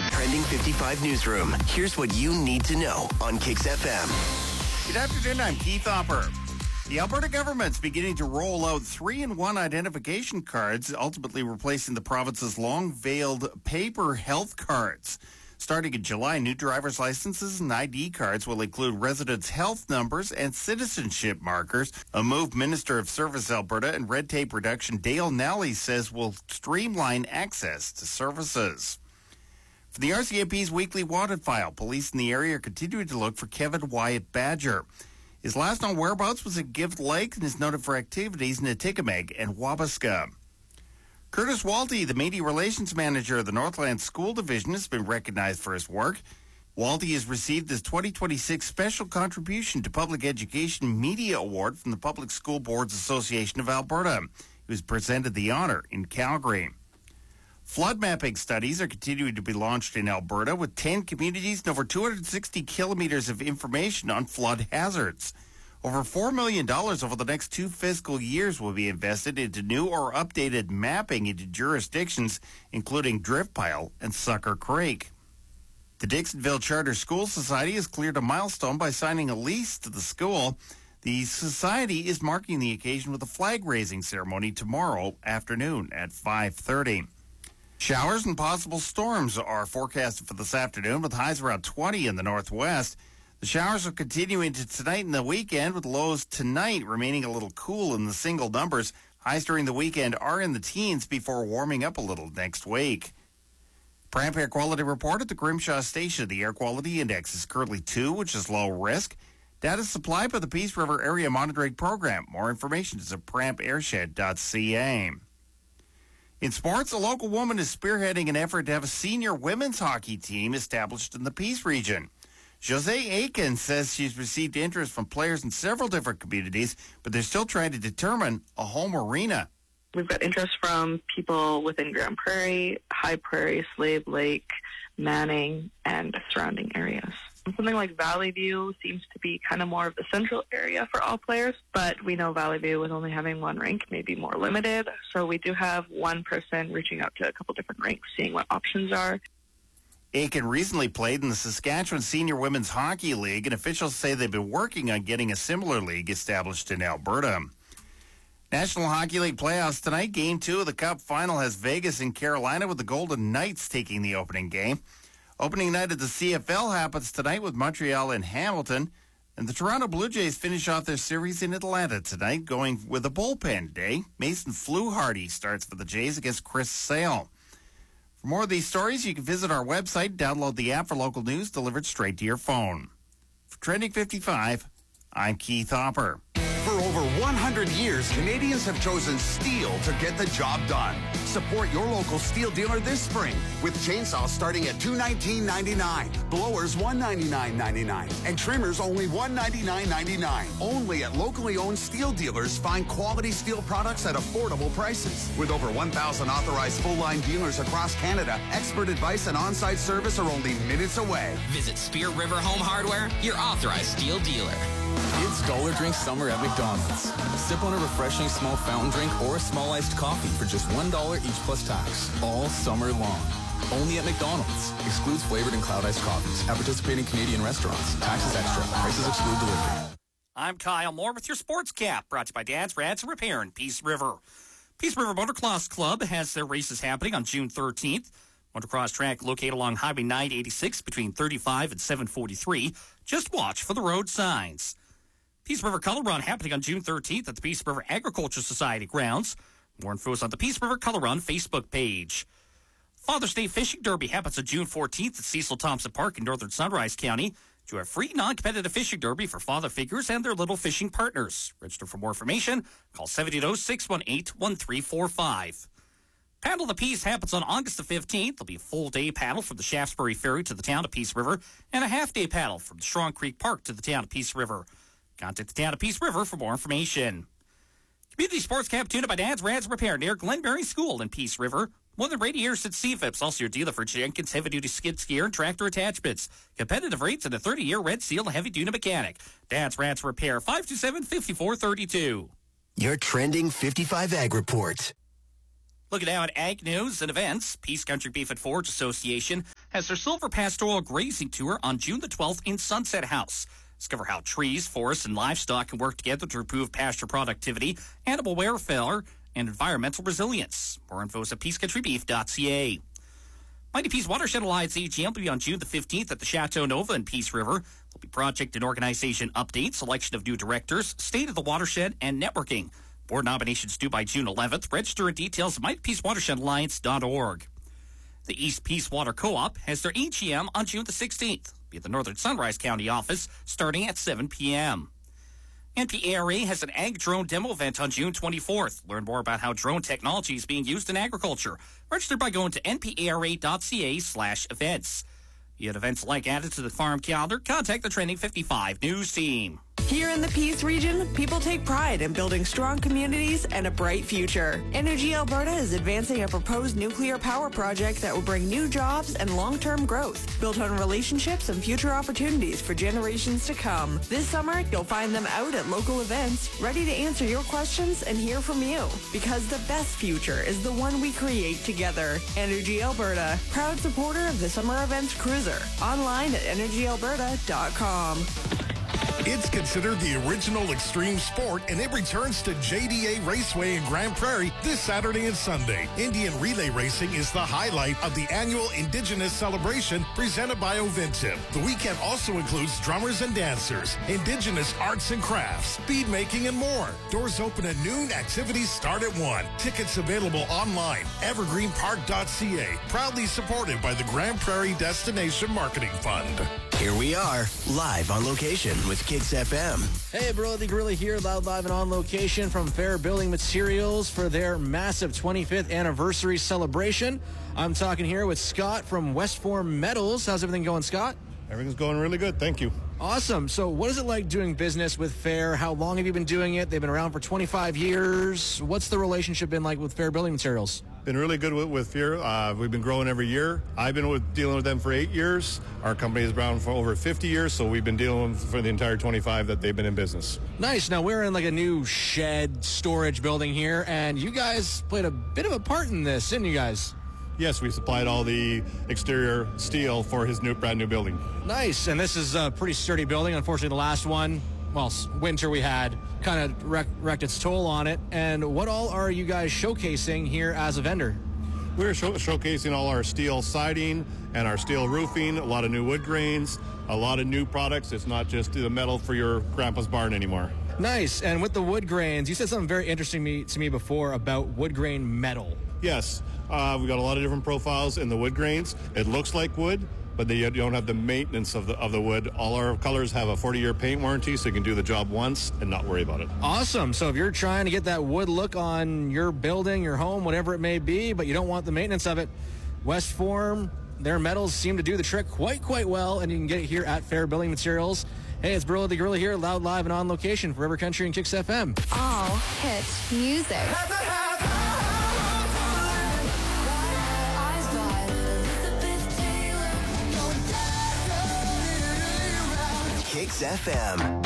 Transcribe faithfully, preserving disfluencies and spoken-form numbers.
Trending fifty-five Newsroom. Here's what you need to know on Kix F M. Good afternoon, I'm Keith Hopper. The Alberta government's beginning to roll out three-in-one identification cards, ultimately replacing the province's long-veiled paper health cards. Starting in July, new driver's licenses and I D cards will include residents' health numbers and citizenship markers. A move Minister of Service Alberta and Red Tape Reduction Dale Nally says will streamline access to services. For the R C M P's weekly wanted file, police in the area are continuing to look for Kevin Wyatt Badger. His last known whereabouts was at Gift Lake and is noted for activities in Atikamekw and Wabasca. Curtis Walty, the Media Relations Manager of the Northland School Division, has been recognized for his work. Walty has received his twenty twenty-six Special Contribution to Public Education Media Award from the Public School Boards Association of Alberta. He was presented the honor in Calgary. Flood mapping studies are continuing to be launched in Alberta with ten communities and over two hundred sixty kilometers of information on flood hazards. Over four million dollars over the next two fiscal years will be invested into new or updated mapping into jurisdictions, including Driftpile and Sucker Creek. The Dixonville Charter School Society has cleared a milestone by signing a lease to the school. The society is marking the occasion with a flag-raising ceremony tomorrow afternoon at five thirty. Showers and possible storms are forecasted for this afternoon with highs around twenty in the northwest. The showers will continue into tonight and the weekend, with lows tonight remaining a little cool in the single numbers. Highs during the weekend are in the teens before warming up a little next week. Pramp Air Quality Report at the Grimshaw Station. The air quality index is currently two, which is low risk. Data supplied by the Peace River Area Monitoring Program. More information is at pramp airshed dot c a. In sports, a local woman is spearheading an effort to have a senior women's hockey team established in the Peace region. Jose Aiken says she's received interest from players in several different communities, but they're still trying to determine a home arena. We've got interest from people within Grand Prairie, High Prairie, Slave Lake, Manning, and surrounding areas. Something like Valley View seems to be kind of more of the central area for all players, but we know Valley View with only having one rink may be more limited, so we do have one person reaching out to a couple different rinks, seeing what options are. Aiken recently played in the Saskatchewan Senior Women's Hockey League, and officials say they've been working on getting a similar league established in Alberta. National Hockey League playoffs tonight. Game two of the Cup final has Vegas and Carolina, with the Golden Knights taking the opening game. Opening night of the C F L happens tonight with Montreal and Hamilton, and the Toronto Blue Jays finish off their series in Atlanta tonight, going with a bullpen day. Mason Fluharty starts for the Jays against Chris Sale. For more of these stories, you can visit our website, download the app for local news delivered straight to your phone. For Trending fifty-five, I'm Keith Hopper. For over one hundred years, Canadians have chosen Steel to get the job done. Support your local Steel dealer this spring with chainsaws starting at two hundred nineteen dollars and ninety-nine cents, blowers one hundred ninety-nine dollars and ninety-nine cents, and trimmers only one hundred ninety-nine dollars and ninety-nine cents. Only at locally owned Steel dealers. Find quality steel products at affordable prices. With over one thousand authorized full-line dealers across Canada, expert advice and on-site service are only minutes away. Visit Spear River Home Hardware, your authorized Steel dealer. It's Dollar Drink Summer at McDonald's. Sip on a refreshing small fountain drink or a small iced coffee for just one dollar each plus tax, all summer long. Only at McDonald's. Excludes flavored and cloud iced coffees at participating Canadian restaurants. Taxes extra. Prices exclude delivery. I'm Kyle Moore with your Sports Cap, brought to you by Dad's Rats and Repair in Peace River. Peace River Motocross Club has their races happening on June thirteenth. Motocross track located along Highway nine eighty-six between thirty-five and seven forty-three. Just watch for the road signs. Peace River Color Run happening on June thirteenth at the Peace River Agriculture Society grounds. More info is on the Peace River Color Run Facebook page. Father's Day Fishing Derby happens on June fourteenth at Cecil Thompson Park in northern Sunrise County. Do a free non-competitive fishing derby for father figures and their little fishing partners. Register for more information. Call seven eight zero, six one eight, one three four five. Paddle the Peace happens on August the fifteenth. There'll be a full-day paddle from the Shaftesbury Ferry to the town of Peace River and a half-day paddle from the Strong Creek Park to the town of Peace River. Contact the town of Peace River for more information. Community Sports Cap tune-up by Dad's Rats Repair near Glenberry School in Peace River. More than eighty years at C F I P S, also your dealer for Jenkins heavy-duty skid steer and tractor attachments. Competitive rates and a thirty-year Red Seal heavy-duty mechanic. Dad's Rats Repair, five two seven, five four three two. Your Trending fifty-five Ag Report. Looking now at ag news and events, Peace Country Beef and Forage Association has their Silver Pastoral Grazing Tour on June the twelfth in Sunset House. Discover how trees, forests, and livestock can work together to improve pasture productivity, animal welfare, and environmental resilience. More info is at peace country beef dot c a. Mighty Peace Watershed Alliance A G M will be on June the fifteenth at the Chateau Nova in Peace River. There'll be project and organization updates, selection of new directors, state of the watershed, and networking. Board nominations due by June eleventh. Register and details at mighty peace watershed alliance dot org. The East Peace Water Co-op has their A G M on June the sixteenth. It'll be at the Northern Sunrise County office starting at seven p.m. N P A R A has an ag drone demo event on June twenty-fourth. Learn more about how drone technology is being used in agriculture. Register by going to n p a r a dot c a slash events. You had events like added to the farm calendar. Contact the Training fifty-five News team. Here in the Peace region, people take pride in building strong communities and a bright future. Energy Alberta is advancing a proposed nuclear power project that will bring new jobs and long-term growth, built on relationships and future opportunities for generations to come. This summer, you'll find them out at local events, ready to answer your questions and hear from you. Because the best future is the one we create together. Energy Alberta, proud supporter of the Summer Events Cruiser. Online at energy alberta dot com. It's considered the original extreme sport, and it returns to J D A Raceway in Grand Prairie this Saturday and Sunday. Indian relay racing is the highlight of the annual Indigenous celebration presented by Ovintiv. The weekend also includes drummers and dancers, Indigenous arts and crafts, speed making, and more. Doors open at noon. Activities start at one. Tickets available online. evergreen park dot c a. Proudly supported by the Grand Prairie Destination Marketing Fund. Here we are, live on location with Kicks F M. Hey, Brody Gorilla here, loud, live, and on location from Fair Building Materials for their massive twenty-fifth anniversary celebration. I'm talking here with Scott from West Form Metals. How's everything going, Scott? Everything's going really good, thank you. Awesome. So what is it like doing business with Fair? How long have you been doing it? They've been around for twenty-five years. What's the relationship been like with Fair Building Materials? Been really good with, with Fair. Uh, we've been growing every year. I've been with, dealing with them for eight years. Our company has been around for over fifty years, so we've been dealing with for the entire twenty-five that they've been in business. Nice. Now, we're in like a new shed storage building here, and you guys played a bit of a part in this, didn't you guys? Yes, we supplied all the exterior steel for his new, brand new building. Nice. And this is a pretty sturdy building. Unfortunately, the last one, well, winter we had, kind of wreck, wrecked its toll on it. And what all are you guys showcasing here as a vendor? We're show, showcasing all our steel siding and our steel roofing, a lot of new wood grains, a lot of new products. It's not just the metal for your grandpa's barn anymore. Nice. And with the wood grains, you said something very interesting me, to me before about wood grain metal. Yes. Uh, we've got a lot of different profiles in the wood grains. It looks like wood, but they don't have the maintenance of the of the wood. All our colors have a forty-year paint warranty, so you can do the job once and not worry about it. Awesome. So if you're trying to get that wood look on your building, your home, whatever it may be, but you don't want the maintenance of it, West Form, their metals seem to do the trick quite, quite well, and you can get it here at Fair Building Materials. Hey, it's Burla the Gorilla here, loud, live, and on location for River Country and Kicks F M. All hit music. Kicks F M.